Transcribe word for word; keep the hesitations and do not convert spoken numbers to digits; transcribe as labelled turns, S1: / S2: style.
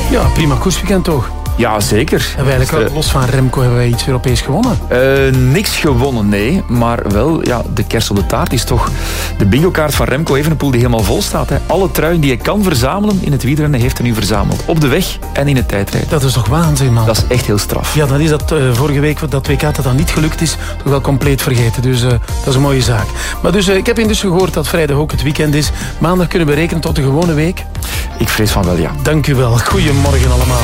S1: Ja, prima koersweekend toch?
S2: Ja, zeker.
S1: En wij eigenlijk,
S2: dus, uh,
S1: los van Remco, hebben wij iets Europees gewonnen?
S2: Uh, niks gewonnen, nee. Maar wel, ja, de kers op de taart is toch de bingo-kaart van Remco Evenepoel die helemaal vol staat. Hè. Alle truien die hij kan verzamelen in het wielrennen heeft hij nu verzameld. Op de weg en in het tijdrijden.
S1: Dat is toch waanzin, man?
S2: Dat is echt heel straf.
S1: Ja, dan is dat uh, vorige week, dat W K dat dan niet gelukt is, toch wel compleet vergeten. Dus uh, dat is een mooie zaak. Maar dus, uh, ik heb intussen gehoord dat vrijdag ook het weekend is. Maandag kunnen we rekenen tot de gewone week.
S2: Ik vrees van wel, ja.
S1: Dank u wel. Goedemorgen allemaal.